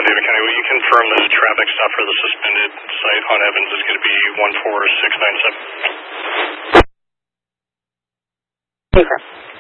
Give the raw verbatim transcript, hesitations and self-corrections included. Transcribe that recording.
one, David County. Will you confirm that the traffic stop for the suspended site on Evans is going to be one four six nine seven? Confirm.